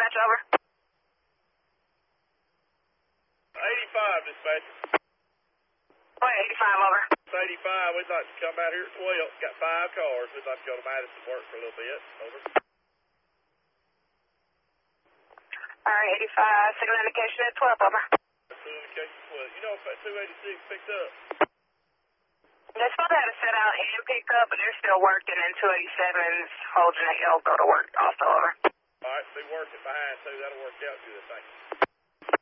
dispatch, over. 85, dispatch. What, 85, over. 85, we'd like to come out here at 12. Got 5 cars. We'd like to go to Madison work for a little bit. Over. Alright, 85, signal indication at 12, over. Signal indication 12. You know if that 286 picked up? They're supposed to have it set out and picked up, but they're still working, and 287's holding the L go to work also, over. Alright, be working behind too. That'll work out good, thank you.